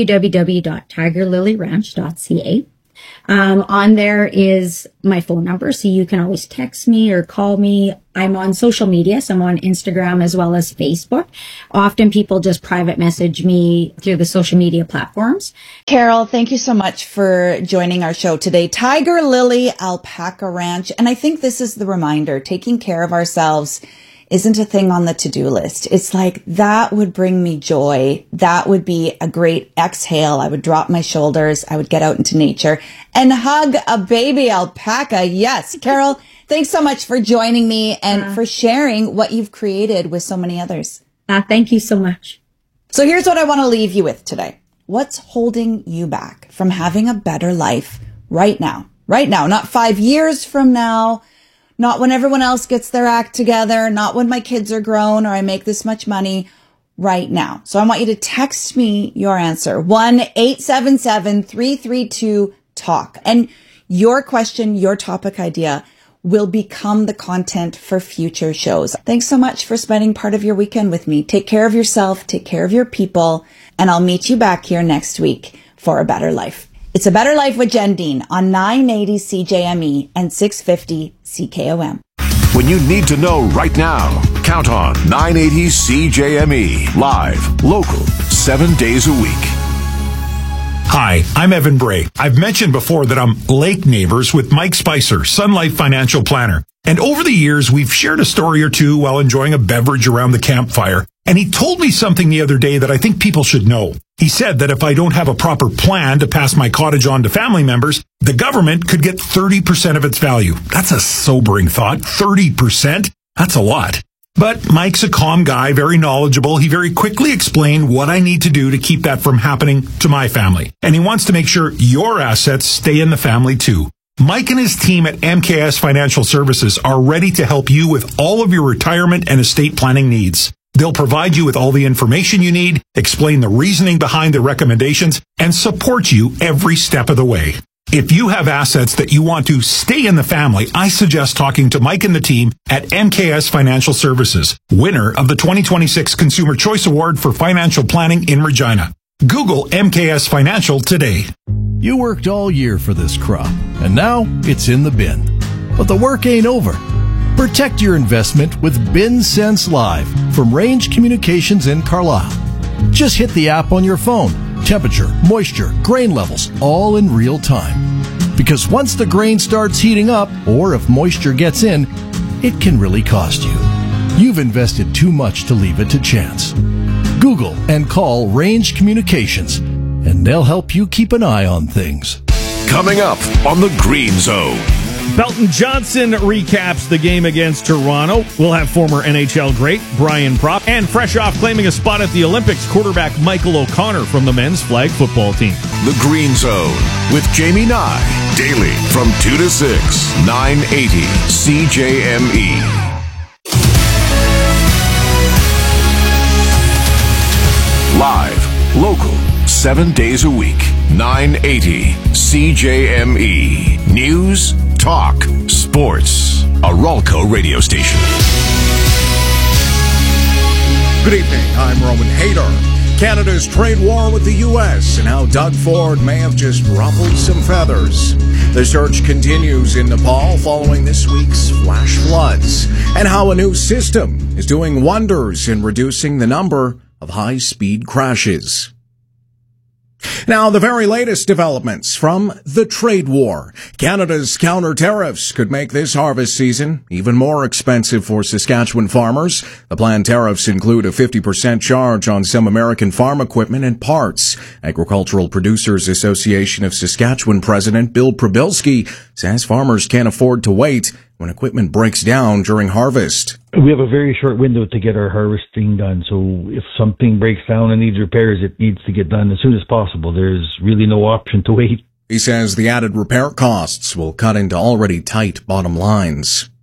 [SPEAKER 3] www.tigerlilyranch.ca. On there is my phone number, so you can always text me or call me. I'm on social media, so I'm on Instagram as well as Facebook. Often people just private message me through the social media platforms.
[SPEAKER 1] Carol, thank you so much for joining our show today. Tiger Lily Alpaca Ranch. And I think this is the reminder, taking care of ourselves isn't a thing on the to-do list. It's like, that would bring me joy. That would be a great exhale. I would drop my shoulders. I would get out into nature and hug a baby alpaca. Yes. Carol, thanks so much for joining me and for sharing what you've created with so many others.
[SPEAKER 3] Thank you so much.
[SPEAKER 1] So here's what I want to leave you with today. What's holding you back from having a better life right now? Right now, not 5 years from now. Not when everyone else gets their act together, not when my kids are grown or I make this much money, right now. So I want you to text me your answer, 1-877-332-TALK. And your question, your topic idea will become the content for future shows. Thanks so much for spending part of your weekend with me. Take care of yourself, take care of your people, and I'll meet you back here next week for a better life. It's A Better Life with Jen Dean on 980 CJME and 650 CKOM.
[SPEAKER 5] When you need to know right now, count on 980 CJME. Live, local, 7 days a week.
[SPEAKER 21] Hi, I'm Evan Bray. I've mentioned before that I'm lake neighbors with Mike Spicer, Sun Life Financial Planner. And over the years, we've shared a story or two while enjoying a beverage around the campfire. And he told me something the other day that I think people should know. He said that if I don't have a proper plan to pass my cottage on to family members, the government could get 30% of its value. That's a sobering thought. 30%? That's a lot. But Mike's a calm guy, very knowledgeable. He very quickly explained what I need to do to keep that from happening to my family. And he wants to make sure your assets stay in the family too. Mike and his team at MKS Financial Services are ready to help you with all of your retirement and estate planning needs. They'll provide you with all the information you need, explain the reasoning behind the recommendations, and support you every step of the way. If you have assets that you want to stay in the family, I suggest talking to Mike and the team at MKS Financial Services, winner of the 2026 Consumer Choice Award for Financial Planning in Regina. Google MKS Financial today.
[SPEAKER 11] You worked all year for this crop, and now it's in the bin. But the work ain't over. Protect your investment with BinSense Live from Range Communications in Carlisle. Just hit the app on your phone. Temperature, moisture, grain levels, all in real time. Because once the grain starts heating up, or if moisture gets in, it can really cost you. You've invested too much to leave it to chance. Google and call Range Communications, and they'll help you keep an eye on things.
[SPEAKER 5] Coming up on the Green Zone.
[SPEAKER 6] Belton Johnson recaps the game against Toronto. We'll have former NHL great Brian Propp, and fresh off claiming a spot at the Olympics, quarterback Michael O'Connor from the men's flag football team.
[SPEAKER 5] The Green Zone with Jamie Nye. Daily from 2 to 6, 980 CJME. Live, local, 7 days a week, 980 CJME. News, talk, sports. A Ralco radio station.
[SPEAKER 7] Good evening, I'm Roman Hayter. Canada's trade war with the U.S. and how Doug Ford may have just ruffled some feathers. The search continues in Nepal following this week's flash floods, and how a new system is doing wonders in reducing the number of high-speed crashes. Now, the very latest developments from the trade war. Canada's counter-tariffs could make this harvest season even more expensive for Saskatchewan farmers. The planned tariffs include a 50% charge on some American farm equipment and parts. Agricultural Producers Association of Saskatchewan President Bill Probilski says farmers can't afford to wait when equipment breaks down during harvest.
[SPEAKER 10] We have a very short window to get our harvesting done, so if something breaks down and needs repairs, it needs to get done as soon as possible. There's really no option to wait.
[SPEAKER 7] He says the added repair costs will cut into already tight bottom lines.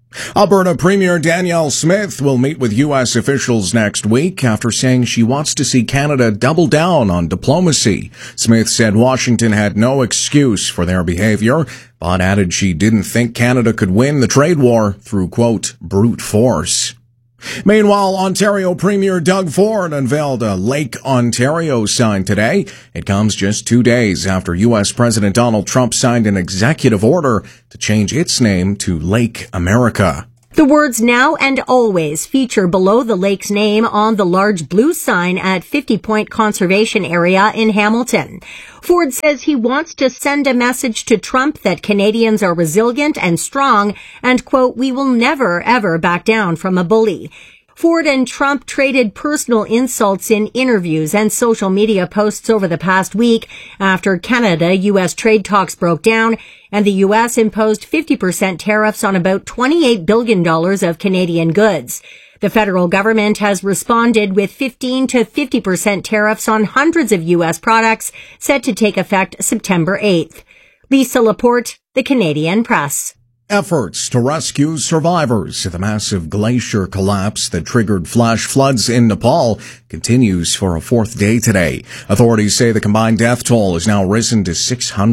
[SPEAKER 7] Alberta Premier Danielle Smith will meet with U.S. officials next week after saying she wants to see Canada double down on diplomacy. Smith said Washington had no excuse for their behavior, but added she didn't think Canada could win the trade war through, quote, brute force. Meanwhile, Ontario Premier Doug Ford unveiled a Lake Ontario sign today. It comes just 2 days after U.S. President Donald Trump signed an executive order to change its name to Lake America.
[SPEAKER 4] The words "now and always" feature below the lake's name on the large blue sign at 50 Point Conservation Area in Hamilton. Ford says he wants to send a message to Trump that Canadians are resilient and strong and, quote, "we will never, ever back down from a bully." Ford and Trump traded personal insults in interviews and social media posts over the past week after Canada-U.S. trade talks broke down and the U.S. imposed 50% tariffs on about $28 billion of Canadian goods. The federal government has responded with 15 to 50% tariffs on hundreds of U.S. products set to take effect September 8th. Lisa Laporte, The Canadian Press.
[SPEAKER 7] Efforts to rescue survivors of the massive glacier collapse that triggered flash floods in Nepal continues for a fourth day today. Authorities say the combined death toll has now risen to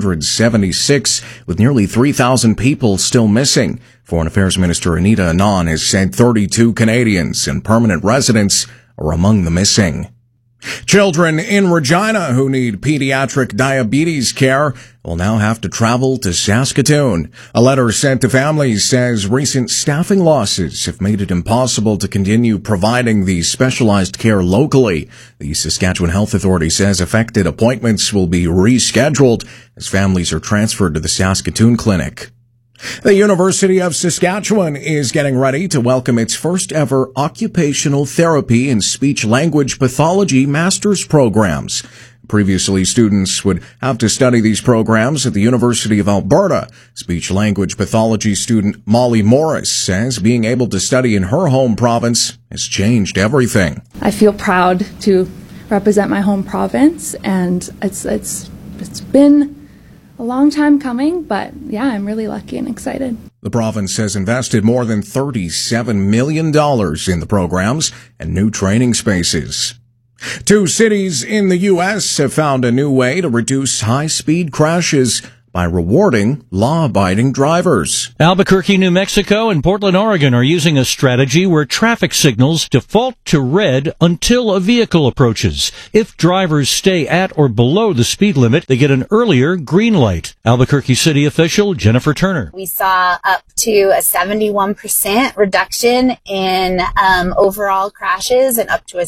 [SPEAKER 7] 676, with nearly 3,000 people still missing. Foreign Affairs Minister Anita Anand has said 32 Canadians and permanent residents are among the missing. Children in Regina who need pediatric diabetes care will now have to travel to Saskatoon. A letter sent to families says recent staffing losses have made it impossible to continue providing the specialized care locally. The Saskatchewan Health Authority says affected appointments will be rescheduled as families are transferred to the Saskatoon clinic. The University of Saskatchewan is getting ready to welcome its first ever occupational therapy and speech-language pathology master's programs. Previously, students would have to study these programs at the University of Alberta. Speech-language pathology student Molly Morris says being able to study in her home province has changed everything.
[SPEAKER 8] I feel proud to represent my home province, and it's been a long time coming, but yeah, I'm really lucky and excited.
[SPEAKER 7] The province has invested more than $37 million in the programs and new training spaces. 2 cities in the U.S. have found a new way to reduce high-speed crashes by rewarding law-abiding drivers.
[SPEAKER 12] Albuquerque, New Mexico, and Portland, Oregon are using a strategy where traffic signals default to red until a vehicle approaches. If drivers stay at or below the speed limit, they get an earlier green light. Albuquerque city official Jennifer Turner.
[SPEAKER 24] We saw up to a 71% reduction in overall crashes and up to a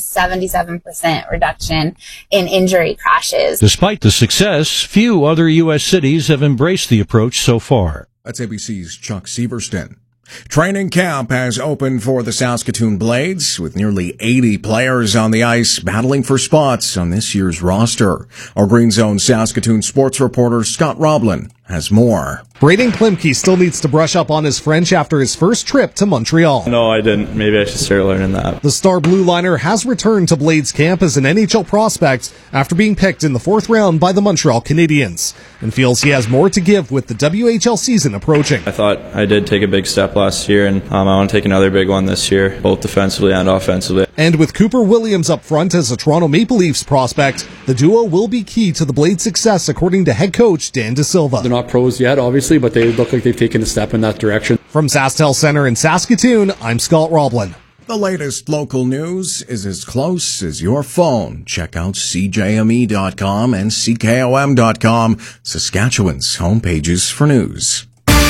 [SPEAKER 24] 77% reduction in injury crashes.
[SPEAKER 12] Despite the success, few other U.S. cities have embraced the approach so far.
[SPEAKER 7] That's ABC's Chuck Severston. Training camp has opened for the Saskatoon Blades, with nearly 80 players on the ice battling for spots on this year's roster. Our Green Zone Saskatoon sports reporter Scott Roblin has more.
[SPEAKER 25] Braden Klimke still needs to brush up on his French after his first trip to Montreal.
[SPEAKER 26] No, I didn't. Maybe I should start learning that.
[SPEAKER 25] The star blue liner has returned to Blades camp as an NHL prospect after being picked in the 4th round by the Montreal Canadiens, and feels he has more to give with the WHL season approaching.
[SPEAKER 26] I thought I did take a big step last year, and I want to take another big one this year, both defensively and offensively.
[SPEAKER 25] And with Cooper Williams up front as a Toronto Maple Leafs prospect, the duo will be key to the Blades' success, according to head coach Dan De Silva.
[SPEAKER 27] They're not pros yet, obviously, but they look like they've taken a step in that direction.
[SPEAKER 25] From SaskTel Center in Saskatoon, I'm Scott Roblin.
[SPEAKER 7] The latest local news is as close as your phone. Check out CJME.com and CKOM.com, Saskatchewan's homepages for news.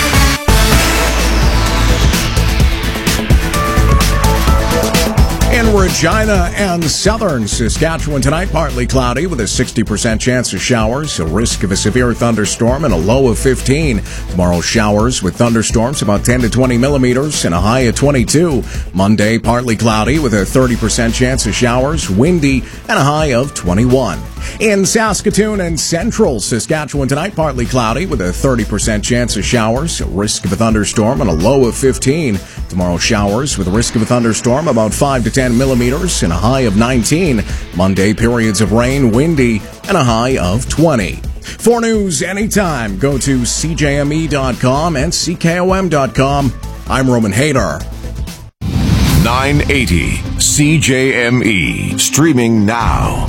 [SPEAKER 7] In Regina and southern Saskatchewan tonight, partly cloudy with a 60% chance of showers, a risk of a severe thunderstorm, and a low of 15. Tomorrow, showers with thunderstorms about 10 to 20 millimeters and a high of 22. Monday, partly cloudy with a 30% chance of showers, windy, and a high of 21. In Saskatoon and central Saskatchewan tonight, partly cloudy with a 30% chance of showers, a risk of a thunderstorm, and a low of 15. Tomorrow, showers with a risk of a thunderstorm about 5 to 10 millimeters and a high of 19. Monday, periods of rain, windy, and a high of 20. For news anytime, go to CJME.com and CKOM.com. I'm Roman Hadar.
[SPEAKER 5] 980 CJME. Streaming now.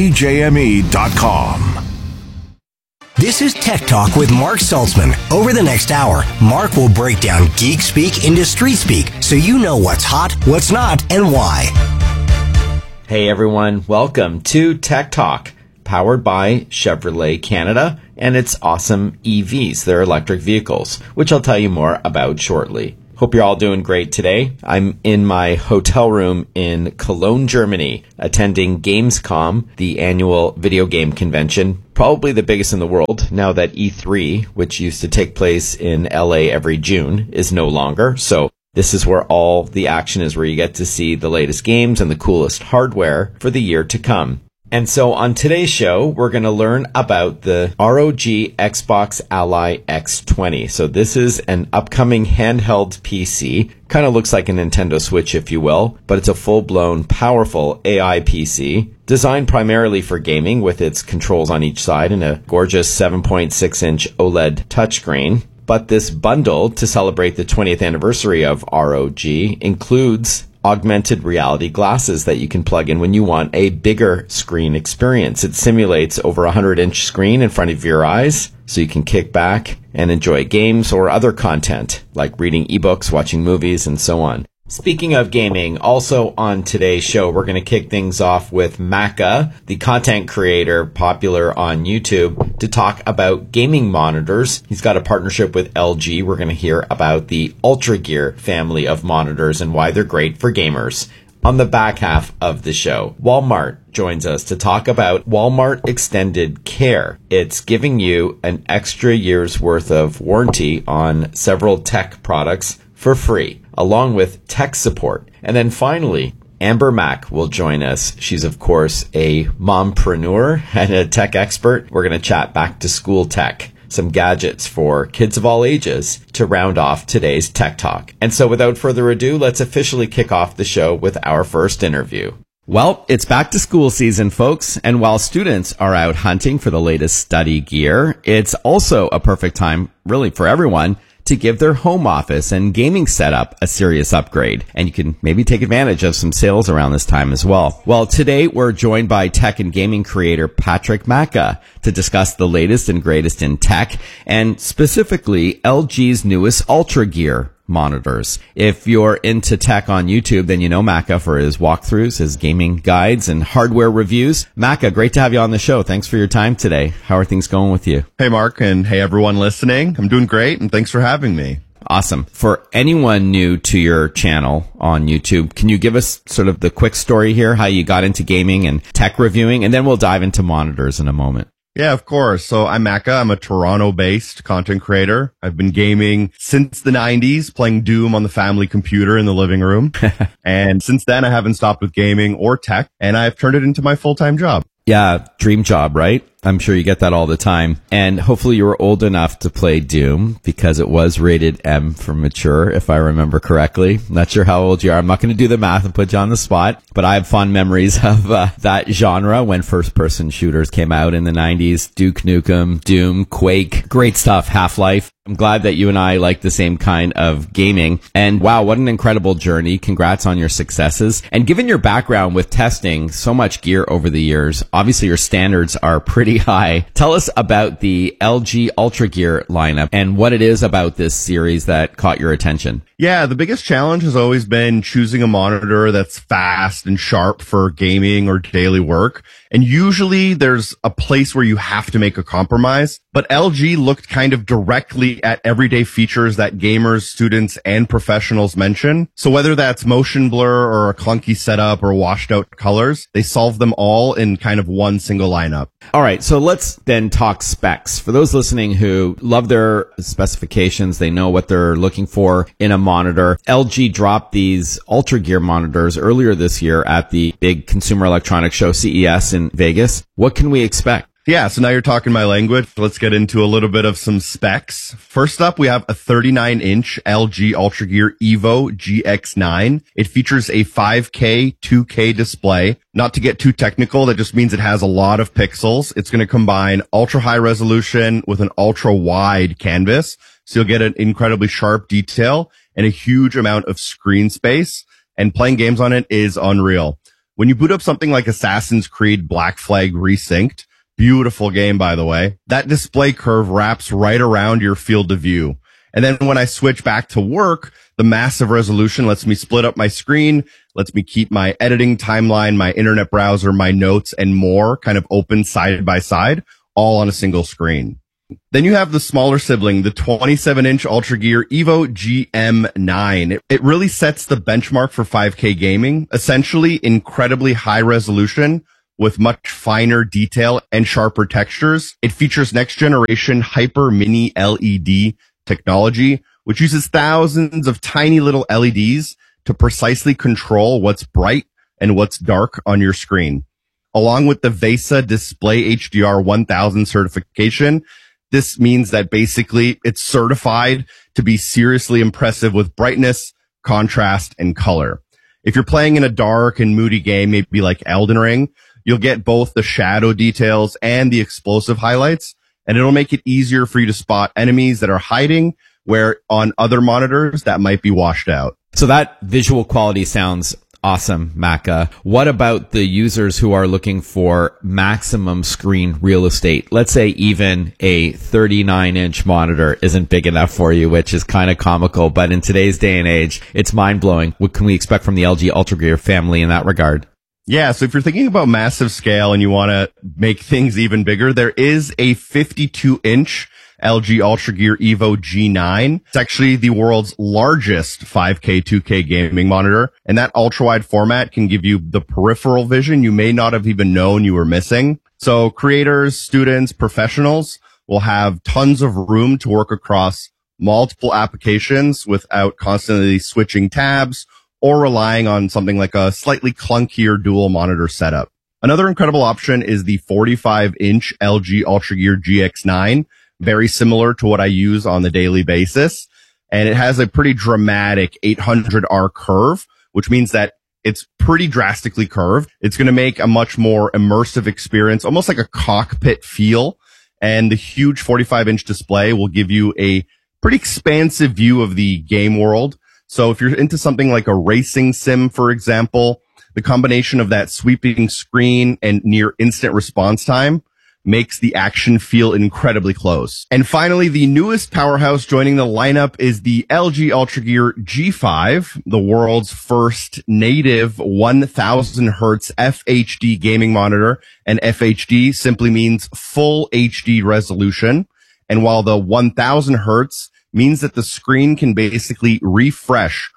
[SPEAKER 5] CJME.com.
[SPEAKER 9] This is Tech Talk with Mark Saltzman. Over the next hour, Mark will break down geek speak into street speak so you know what's hot, what's not, and why.
[SPEAKER 13] Hey everyone, welcome to Tech Talk, powered by Chevrolet Canada and its awesome EVs, their electric vehicles, which I'll tell you more about shortly. Hope you're all doing great today. I'm in my hotel room in Cologne, Germany, attending Gamescom, the annual video game convention, probably the biggest in the world now that E3, which used to take place in LA every June, is no longer. So this is where all the action is, where you get to see the latest games and the coolest hardware for the year to come. And so on today's show, we're going to learn about the ROG Xbox Ally X20. So this is an upcoming handheld PC. Kind of looks like a Nintendo Switch, if you will, but it's a full-blown, powerful AI PC designed primarily for gaming with its controls on each side and a gorgeous 7.6-inch OLED touchscreen. But this bundle to celebrate the 20th anniversary of ROG includes augmented reality glasses that you can plug in when you want a bigger screen experience. It simulates over a 100-inch screen in front of your eyes, so you can kick back and enjoy games or other content like reading ebooks, watching movies, and so on. Speaking of gaming, also on today's show, we're going to kick things off with Macca, the content creator popular on YouTube, to talk about gaming monitors. He's got a partnership with LG. We're going to hear about the Ultra Gear family of monitors and why they're great for gamers. On the back half of the show, Walmart joins us to talk about Walmart Extended Care. It's giving you an extra year's worth of warranty on several tech products for free, along with tech support. And then finally, Amber Mack will join us. She's, of course, a mompreneur and a tech expert. We're going to chat back to school tech, some gadgets for kids of all ages, to round off today's Tech Talk. And so without further ado, let's officially kick off the show with our first interview. Well, it's back to school season, folks, and while students are out hunting for the latest study gear, it's also a perfect time, really, for everyone to give their home office and gaming setup a serious upgrade. And you can maybe take advantage of some sales around this time as well. Well, today we're joined by tech and gaming creator Patrick Macca to discuss the latest and greatest in tech, and specifically LG's newest Ultra Gear monitors. If you're into tech on YouTube, then you know Macca for his walkthroughs, his gaming guides, and hardware reviews. Macca, great to have you on the show. Thanks for your time today. How are things going with you?
[SPEAKER 15] Hey, Mark, and hey, everyone listening. I'm doing great, and thanks for having me.
[SPEAKER 13] Awesome. For anyone new to your channel on YouTube, can you give us sort of the quick story here, how you got into gaming and tech reviewing, and then we'll dive into monitors in a moment.
[SPEAKER 15] Yeah, of course. So I'm Macca. I'm a Toronto-based content creator. I've been gaming since the 90s, playing Doom on the family computer in the living room. And since then, I haven't stopped with gaming or tech, and I've turned it into my full-time job.
[SPEAKER 13] Yeah, dream job, right? I'm sure you get that all the time. And hopefully you were old enough to play Doom, because it was rated M for mature, if I remember correctly. Not sure how old you are. I'm not going to do the math and put you on the spot, but I have fond memories of that genre when first-person shooters came out in the 90s. Duke Nukem, Doom, Quake, great stuff, Half-Life. I'm glad that you and I like the same kind of gaming. And wow, what an incredible journey. Congrats on your successes. And given your background with testing so much gear over the years, obviously your standards are pretty high. Tell us about the LG Ultra Gear lineup and what it is about this series that caught your attention.
[SPEAKER 15] Yeah, the biggest challenge has always been choosing a monitor that's fast and sharp for gaming or daily work. And usually there's a place where you have to make a compromise. But LG looked kind of directly at everyday features that gamers, students, and professionals mention. So whether that's motion blur or a clunky setup or washed out colors, they solve them all in kind of one single lineup.
[SPEAKER 13] All right, so let's then talk specs. For those listening who love their specifications, they know what they're looking for in a monitor. LG dropped these Ultra Gear monitors earlier this year at the big consumer electronics show CES in Vegas. What can we expect?
[SPEAKER 15] Yeah, so now you're talking my language. Let's get into a little bit of some specs. First up, we have a 39-inch LG Ultra Gear Evo GX9. It features a 5K, 2K display. Not to get too technical, that just means it has a lot of pixels. It's going to combine ultra high resolution with an ultra wide canvas. So you'll get an incredibly sharp detail. and a huge amount of screen space, and playing games on it is unreal. When you boot up something like Assassin's Creed Black Flag Resynced, beautiful game, by the way, that display curve wraps right around your field of view. And then when I switch back to work, the massive resolution lets me split up my screen, lets me keep my editing timeline, my internet browser, my notes, and more kind of open side by side, all on a single screen. Then you have the smaller sibling, the 27-inch Ultra Gear Evo GM9. It really sets the benchmark for 5K gaming, essentially incredibly high resolution with much finer detail and sharper textures. It features next generation Hyper Mini LED technology, which uses thousands of tiny little LEDs to precisely control what's bright and what's dark on your screen. Along with the VESA Display HDR 1000 certification, this means that basically it's certified to be seriously impressive with brightness, contrast, and color. If you're playing in a dark and moody game, maybe like Elden Ring, you'll get both the shadow details and the explosive highlights, and it'll make it easier for you to spot enemies that are hiding where on other monitors that might be washed out.
[SPEAKER 13] So that visual quality sounds awesome, Macca. What about the users who are looking for maximum screen real estate? Let's say even a 39-inch monitor isn't big enough for you, which is kind of comical, but in today's day and age, it's mind-blowing. What can we expect from the LG Ultra Gear family in that regard?
[SPEAKER 15] Yeah, so if you're thinking about massive scale and you want to make things even bigger, there is a 52-inch LG Ultra Gear Evo G9. It's actually the world's largest 5K, 2K gaming monitor, and that ultra-wide format can give you the peripheral vision you may not have even known you were missing. So creators, students, professionals will have tons of room to work across multiple applications without constantly switching tabs or relying on something like a slightly clunkier dual monitor setup. Another incredible option is the 45-inch LG Ultra Gear GX9, very similar to what I use on the daily basis. And it has a pretty dramatic 800R curve, which means that it's pretty drastically curved. It's going to make a much more immersive experience, almost like a cockpit feel. And the huge 45-inch display will give you a pretty expansive view of the game world. So if you're into something like a racing sim, for example, the combination of that sweeping screen and near instant response time makes the action feel incredibly close. And finally, the newest powerhouse joining the lineup is the LG Ultra Gear G5, the world's first native 1000 hertz FHD gaming monitor. And FHD simply means full HD resolution. And while the 1000 hertz means that the screen can basically refresh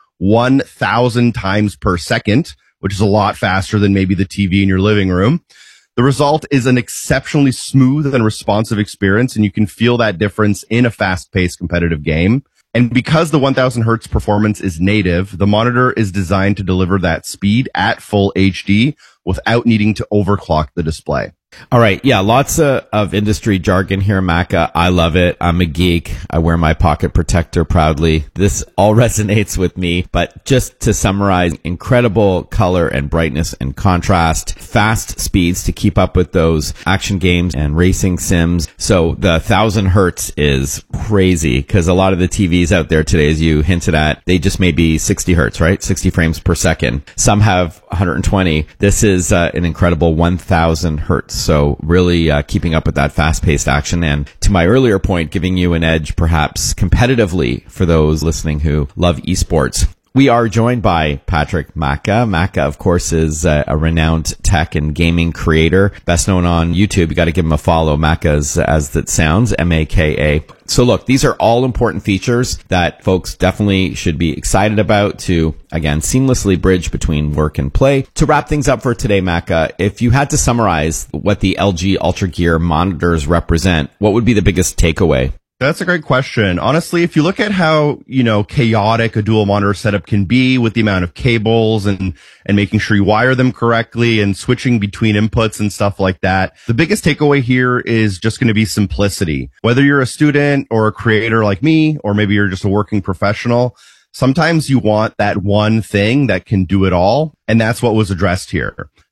[SPEAKER 15] 1000 times per second, which is a lot faster than maybe the TV in your living room, the result is an exceptionally smooth and responsive experience, and you can feel that difference in a fast-paced competitive game. And because the 1000 hertz performance is native, the monitor is designed to deliver that speed at full HD without needing to overclock the display.
[SPEAKER 13] All right. Yeah. Lots of industry jargon here, Macca. I love it. I'm a geek. I wear my pocket protector proudly. This all resonates with me, but just to summarize, incredible color and brightness and contrast, fast speeds to keep up with those action games and racing sims. So the 1000 hertz is crazy because a lot of the TVs out there today, as you hinted at, they just may be 60 hertz, right? 60 frames per second. Some have 120. This is an incredible 1000 hertz. So really keeping up with that fast-paced action. And to my earlier point, giving you an edge perhaps competitively for those listening who love esports. We are joined by Patrick Macca. Macca, of course, is a renowned tech and gaming creator, best known on YouTube. You got to give him a follow. Macca's as it sounds, M-A-K-A. So look, these are all important features that folks definitely should be excited about to, again, seamlessly bridge between work and play. To wrap things up for today, Macca, if you had to summarize what the LG Ultra Gear monitors represent, what would be the biggest takeaway?
[SPEAKER 15] That's a great question. Honestly, if you look at how, chaotic a dual monitor setup can be with the amount of cables and making sure you wire them correctly and switching between inputs and stuff like that, the biggest takeaway here is just going to be simplicity. Whether you're a student or a creator like me, or maybe you're just a working professional, sometimes you want that one thing that can do it all. And that's what was addressed here.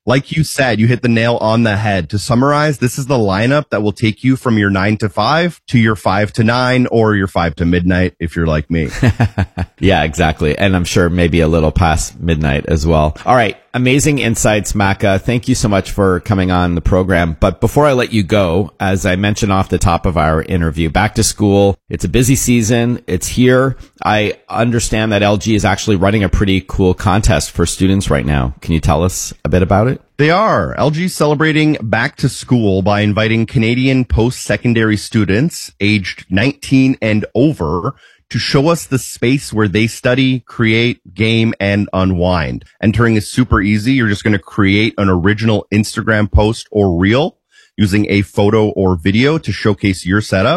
[SPEAKER 15] Like you said, you hit the nail on the head. To summarize, this is the lineup that will take you from your 9 to 5 to your 5 to 9 or your 5 to midnight if you're like me.
[SPEAKER 13] Yeah, exactly. And I'm sure maybe a little past midnight as well. All right. Amazing insights, Macca. Thank you so much for coming on the program. But before I let you go, as I mentioned off the top of our interview, back to school. It's a busy season. It's here. I understand that LG is actually running a pretty cool contest for students right now. Can you tell us a bit about it?
[SPEAKER 15] They are. LG celebrating back to school by inviting Canadian post-secondary students aged 19 and over to show us the space where they study, create, game, and unwind. Entering is super easy. You're just going to create an original Instagram post or reel using a photo or video to showcase your setup.